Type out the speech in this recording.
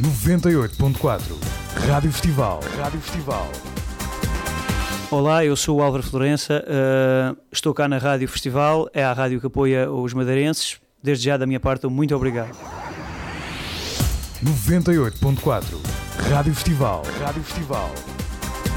98.4 Rádio Festival. Rádio Festival. Olá, eu sou o Álvaro Florença, estou cá na Rádio Festival, é a rádio que apoia os madeirenses. Desde já, da minha parte, muito obrigado. 98.4 Rádio Festival. Rádio Festival.